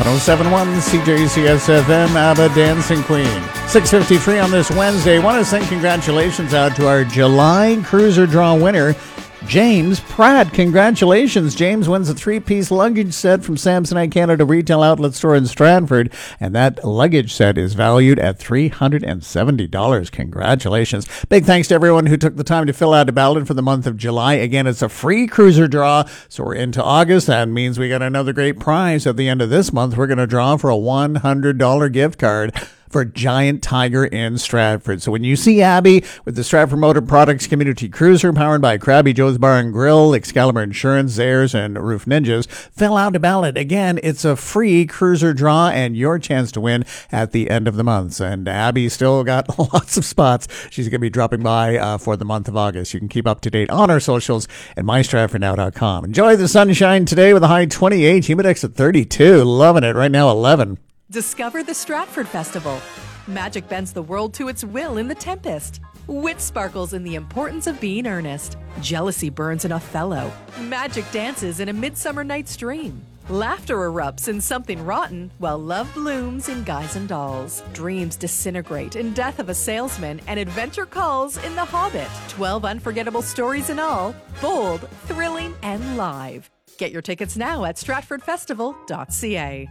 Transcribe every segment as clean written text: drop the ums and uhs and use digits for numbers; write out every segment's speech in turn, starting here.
1071 CJCS FM, ABBA Dancing Queen. 6:53 on this Wednesday. Want to send congratulations out to our July Cruiser Draw winner, James Pratt. Congratulations. James wins a 3-piece luggage set from Samsonite Canada retail outlet store in Stratford, and that luggage set is valued at $370. Congratulations. Big thanks to everyone who took the time to fill out a ballot for the month of July. Again, it's a free cruiser draw, so we're into August. That means we got another great prize at the end of this month. We're going to draw for a $100 gift card for Giant Tiger in Stratford. So when you see Abby with the Stratford Motor Products Community Cruiser powered by Krabby Joe's Bar and Grill, Excalibur Insurance, Zayres, and Roof Ninjas, fill out a ballot. Again, it's a free cruiser draw and your chance to win at the end of the month. And Abby's still got lots of spots. She's going to be dropping by for the month of August. You can keep up to date on our socials at mystratfordnow.com. Enjoy the sunshine today with a high 28, humidex at 32. Loving it. Right now, 11. Discover the Stratford Festival. Magic bends the world to its will in The Tempest. Wit sparkles in the importance of being earnest. Jealousy burns in Othello. Magic dances in A Midsummer Night's Dream. Laughter erupts in Something Rotten, while love blooms in Guys and Dolls. Dreams disintegrate in Death of a Salesman, and adventure calls in The Hobbit. 12 unforgettable stories in all, bold, thrilling, and live. Get your tickets now at stratfordfestival.ca.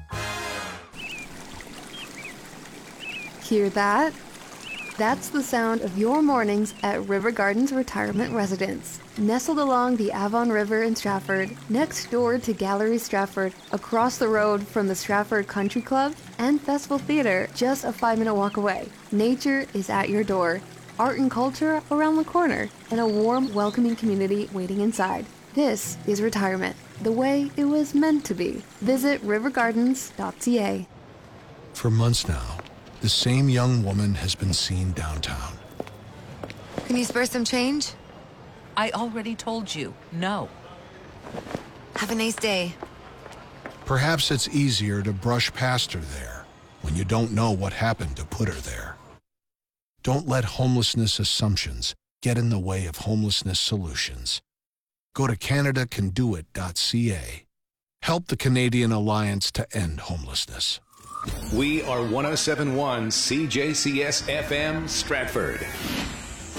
Hear that? That's the sound of your mornings at River Gardens Retirement Residence. Nestled along the Avon River in Stratford, next door to Gallery Stratford, across the road from the Stratford Country Club and Festival Theatre, just a 5-minute walk away. Nature is at your door, art and culture around the corner, and a warm, welcoming community waiting inside. This is retirement, the way it was meant to be. Visit rivergardens.ca. For months now, the same young woman has been seen downtown. Can you spare some change? I already told you, no. Have a nice day. Perhaps it's easier to brush past her there when you don't know what happened to put her there. Don't let homelessness assumptions get in the way of homelessness solutions. Go to CanadaCanDoIt.ca. Help the Canadian Alliance to End Homelessness. We are 1071 CJCS FM Stratford.